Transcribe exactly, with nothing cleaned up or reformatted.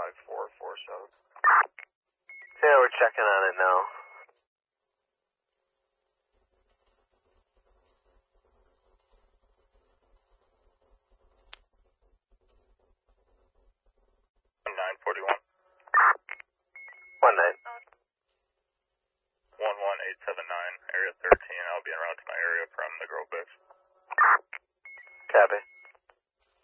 five four four seven. Yeah, we're checking on it now. nine forty-one. One nine. one one eight seven nine, area thirteen. I'll be en route to my area from the Grove base. Copy.